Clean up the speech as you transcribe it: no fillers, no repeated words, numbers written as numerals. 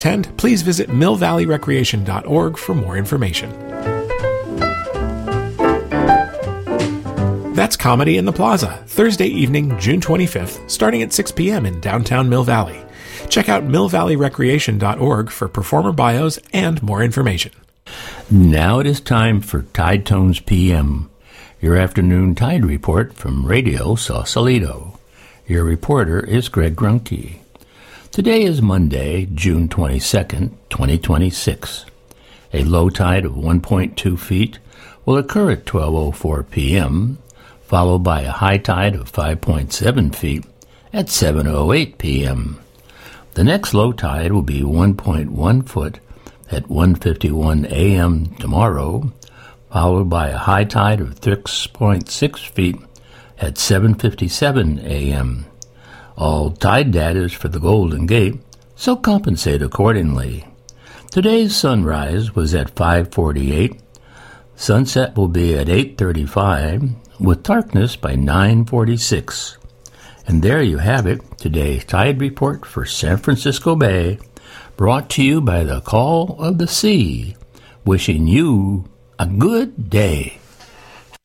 attend, please visit millvalleyrecreation.org for more information. That's Comedy in the Plaza, Thursday evening, June 25th, starting at 6 p.m. in downtown Mill Valley. Check out millvalleyrecreation.org for performer bios and more information. Now it is time for Tide Tones PM, your afternoon tide report from Radio Sausalito. Your reporter is Greg Grunke. Today is Monday, June 22nd, 2026. A low tide of 1.2 feet will occur at 12:04 p.m., followed by a high tide of 5.7 feet at 7:08 p.m. The next low tide will be 1.1 foot at 1:51 a.m. tomorrow, followed by a high tide of 6.6 feet at 7:57 a.m. All tide data is for the Golden Gate, so compensate accordingly. Today's sunrise was at 5:48. Sunset will be at 8:35, with darkness by 9:46. And there you have it, today's tide report for San Francisco Bay, brought to you by the Call of the Sea, wishing you a good day.